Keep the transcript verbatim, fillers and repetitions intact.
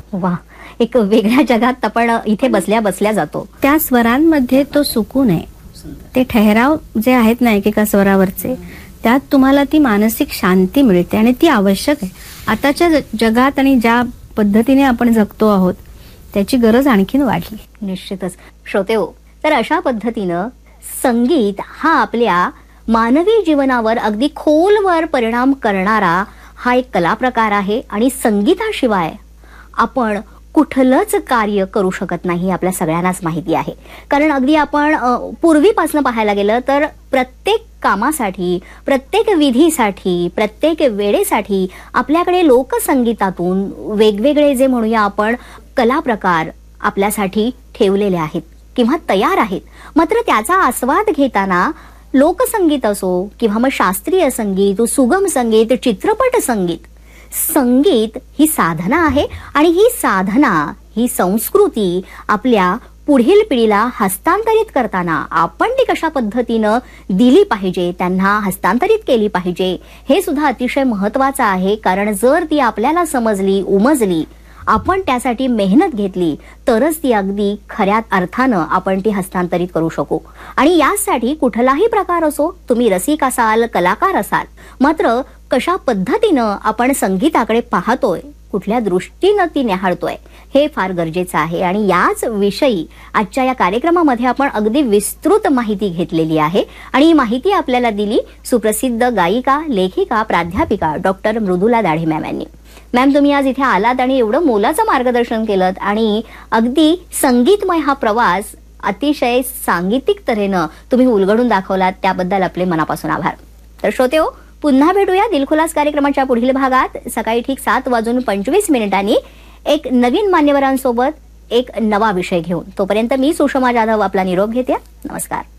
वा, एक वेगळ्या जगात आपण इथे बसल्या बसल्या जातो. त्या स्वरांमध्ये तो सुकून आहे. ते ठहराव जे आहेत ना एकेका स्वरावरचे, त्यात तुम्हाला ती मानसिक शांती मिळते आणि ती आवश्यक आहे. आताच्या जगात आणि ज्या पद्धतीने आपण जगतो आहोत त्याची गरज आणखीन वाढली. निश्चितच. श्रोतेहो, तर अशा पद्धतीनं संगीत हा आपल्या मानवी जीवनावर अगदी खोलवर परिणाम करणारा हा एक कला प्रकार आहे आणि संगीताशिवाय आपण कुठलंच कार्य करू शकत नाही, आपल्या सगळ्यांनाच माहिती आहे. कारण अगदी आपण पूर्वीपासून पाहायला गेलं तर प्रत्येक कामासाठी, प्रत्येक विधीसाठी, प्रत्येक वेळेसाठी आपल्याकडे लोकसंगीतातून वेगवेगळे जे म्हणूया आपण कला प्रकार आपल्यासाठी ठेवलेले आहेत किंवा तयार आहेत. मात्र त्याचा आस्वाद घेताना लोकसंगीत असो किंवा मग शास्त्रीय संगीत, सुगम संगीत, चित्रपट संगीत, संगीत ही साधना आहे आणि ही साधना, ही संस्कृती आपल्या पुढील पिढीला हस्तांतरित करताना आपण ती कशा पद्धतीनं दिली पाहिजे, त्यांना हस्तांतरित केली पाहिजे, हे सुद्धा अतिशय महत्वाचं आहे. कारण जर ती आपल्याला समजली, उमजली, आपण त्यासाठी मेहनत घेतली तरच ती अगदी खऱ्या अर्थानं आपण ती हस्तांतरित करू शकू. आणि यासाठी कुठलाही प्रकार असो, तुम्ही रसिक असाल, कलाकार असाल, मात्र कशा पद्धतीनं आपण संगीताकडे पाहतोय, कुठल्या दृष्टीनं ती निहाळतोय, हे फार गरजेचं आहे. आणि याच विषयी आजच्या या कार्यक्रमामध्ये आपण अगदी विस्तृत माहिती घेतलेली आहे आणि ही माहिती आपल्याला दिली सुप्रसिद्ध गायिका, लेखिका, प्राध्यापिका डॉक्टर मृदुला दाढे मॅम यांनी. मॅम, तुम्ही आज इथे आलात आणि एवढं मोलाचं मार्गदर्शन केलं आणि अगदी संगीतमय हा प्रवास अतिशय सांगीतिक तऱ्हेनं तुम्ही उलगडून दाखवलात, त्याबद्दल आपले मनापासून आभार. तर श्रोतेहो, पुन्हा भेटूया दिलखुलास कार्यक्रमाच्या पुढील भागात सकाळी ठीक सात वाजून पंचवीस मिनिटांनी एक नवीन मान्यवरांसोबत एक नवा विषय घेऊन. तोपर्यंत मी सुषमा जाधव आपला निरोप घेते. नमस्कार.